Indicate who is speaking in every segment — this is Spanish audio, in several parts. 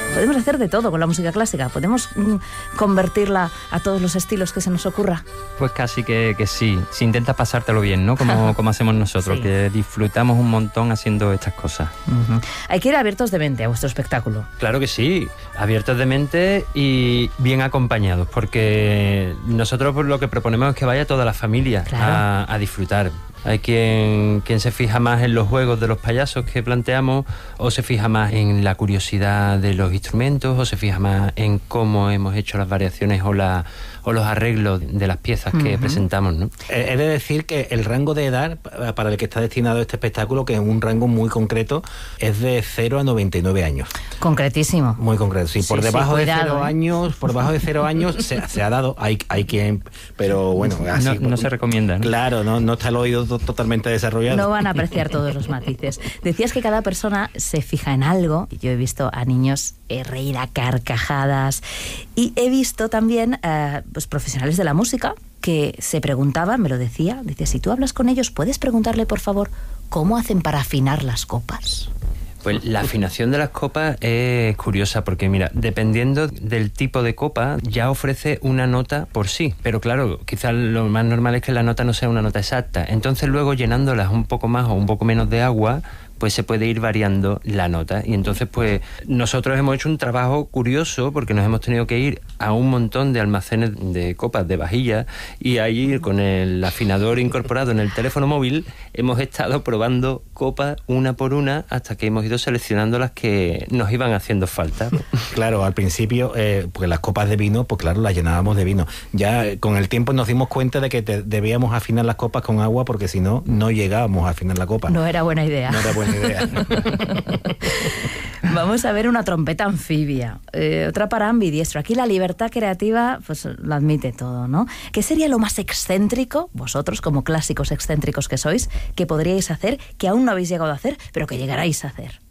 Speaker 1: Podemos hacer de todo con la música clásica. Podemos convertirla a todos los estilos que se nos ocurra.
Speaker 2: Pues casi que sí. Si intentas pasártelo bien, ¿no? Como hacemos nosotros, sí. Que disfrutamos un montón haciendo estas cosas.
Speaker 1: Hay que ir abiertos de mente a vuestro espectáculo.
Speaker 2: Claro que sí, abiertos de mente y bien acompañados, porque nosotros lo que proponemos es que vaya toda la familia, claro, a disfrutar. Hay quien se fija más en los juegos de los payasos que planteamos, o se fija más en la curiosidad de los instrumentos, o se fija más en cómo hemos hecho las variaciones o los arreglos de las piezas que presentamos, ¿no?
Speaker 3: He de decir que el rango de edad para el que está destinado este espectáculo, que es un rango muy concreto, es de 0 a 99 años.
Speaker 1: Concretísimo.
Speaker 3: Muy concreto, sí. Por debajo de 0 años, se ha dado, hay quien, pero bueno, así,
Speaker 2: no se recomienda, ¿no?
Speaker 3: Claro, no está el oído totalmente desarrollado.
Speaker 1: No van a apreciar todos los matices. Decías que cada persona se fija en algo. Yo he visto a niños reír a carcajadas y he visto también pues profesionales de la música que se preguntaban, me lo decía, si tú hablas con ellos, ¿puedes preguntarle, por favor, cómo hacen para afinar las copas?
Speaker 2: Pues la afinación de las copas es curiosa porque, mira, dependiendo del tipo de copa, ya ofrece una nota por sí. Pero claro, quizás lo más normal es que la nota no sea una nota exacta. Entonces luego, llenándolas un poco más o un poco menos de agua, pues se puede ir variando la nota. Y entonces, pues, nosotros hemos hecho un trabajo curioso porque nos hemos tenido que ir a un montón de almacenes de copas, de vajillas, y ahí con el afinador incorporado en el teléfono móvil hemos estado probando copas una por una hasta que hemos ido seleccionando las que nos iban haciendo falta.
Speaker 3: Claro, al principio, pues las copas de vino, pues claro, las llenábamos de vino. Ya con el tiempo nos dimos cuenta de que debíamos afinar las copas con agua porque si no, no llegábamos a afinar la copa.
Speaker 1: No era buena idea.
Speaker 3: No era buena idea.
Speaker 1: Vamos a ver una trompeta anfibia, otra para ambidiestro. Aquí la libertad creativa pues lo admite todo, ¿no? ¿Qué sería lo más excéntrico, vosotros como clásicos excéntricos que sois, que podríais hacer, que aún no habéis llegado a hacer, pero que llegaráis a hacer?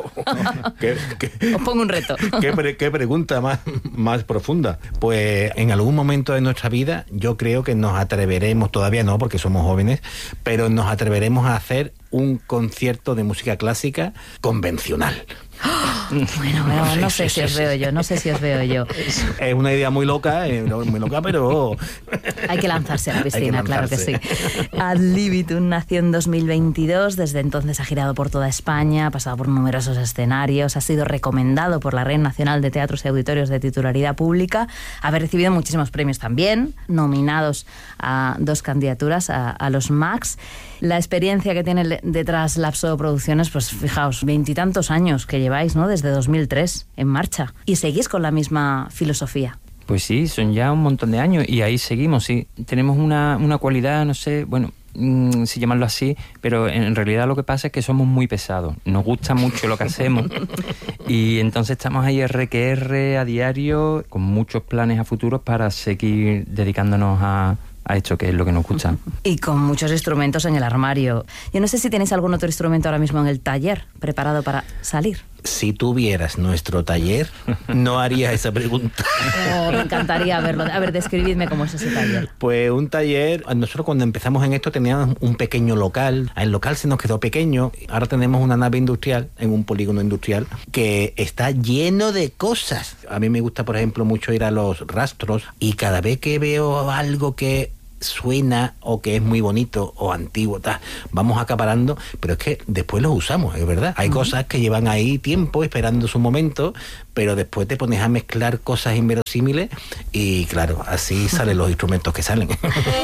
Speaker 1: Os pongo un reto.
Speaker 3: ¿Qué pregunta más profunda? Pues en algún momento de nuestra vida yo creo que nos atreveremos, todavía no porque somos jóvenes, pero nos atreveremos a hacer un concierto de música clásica convencional.
Speaker 1: Bueno, no sé si os veo yo.
Speaker 3: Es una idea muy loca, pero...
Speaker 1: Hay que lanzarse a la piscina, claro que sí. Ad Libitum nació en 2022, desde entonces ha girado por toda España, ha pasado por numerosos escenarios, ha sido recomendado por la Red Nacional de Teatros y Auditorios de Titularidad Pública, ha recibido muchísimos premios también, nominados a 2 candidaturas a los Max. La experiencia que tiene detrás Lapso Producciones, pues fijaos, 20 y tantos años que lleváis, ¿no? Desde 2003 en marcha. Y seguís con la misma filosofía.
Speaker 2: Pues sí, son ya un montón de años y ahí seguimos, sí. Tenemos una cualidad, no sé, bueno, si llamarlo así, pero en realidad lo que pasa es que somos muy pesados. Nos gusta mucho lo que hacemos y entonces estamos ahí R a diario con muchos planes a futuros para seguir dedicándonos a esto, que es lo que nos gusta.
Speaker 1: Y con muchos instrumentos en el armario. Yo no sé si tenéis algún otro instrumento ahora mismo en el taller preparado para salir.
Speaker 3: Si tú vieras nuestro taller, no harías esa pregunta.
Speaker 1: Me encantaría verlo. A ver, describidme cómo es ese taller.
Speaker 3: Pues un taller, nosotros cuando empezamos en esto teníamos un pequeño local. El local se nos quedó pequeño. Ahora tenemos una nave industrial, en un polígono industrial, que está lleno de cosas. A mí me gusta, por ejemplo, mucho ir a los rastros y cada vez que veo algo que suena o que es muy bonito o antiguo, vamos acaparando, pero es que después los usamos, es verdad. Hay cosas que llevan ahí tiempo esperando su momento, pero después te pones a mezclar cosas inverosímiles y claro, así salen los instrumentos que salen.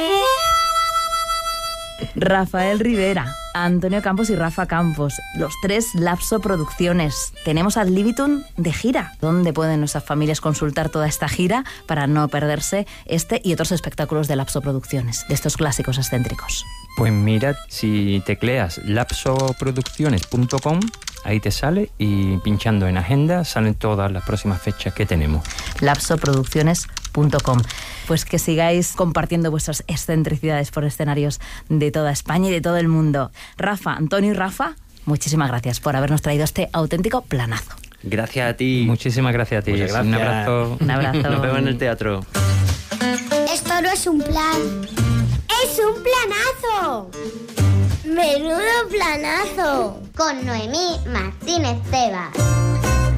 Speaker 1: Rafael Rivera, Antonio Campos y Rafa Campos, los 3 Lapso Producciones. Tenemos Ad Libitum de gira. ¿Dónde pueden nuestras familias consultar toda esta gira para no perderse este y otros espectáculos de Lapso Producciones, de estos clásicos excéntricos?
Speaker 2: Pues mira, si tecleas lapsoproducciones.com, ahí te sale y pinchando en agenda salen todas las próximas fechas que tenemos. lapsoproducciones.com. Pues que sigáis compartiendo vuestras excentricidades por escenarios de toda España y de todo el mundo. Rafa, Antonio y Rafa, muchísimas gracias por habernos traído este auténtico planazo. Gracias a ti. Muchísimas gracias a ti.
Speaker 3: Gracias.
Speaker 2: Un abrazo.
Speaker 1: Un abrazo.
Speaker 2: Nos vemos en el teatro.
Speaker 4: Esto no es un plan. ¡Es un planazo! ¡Menudo planazo! Con Noemí Martínez Tebas.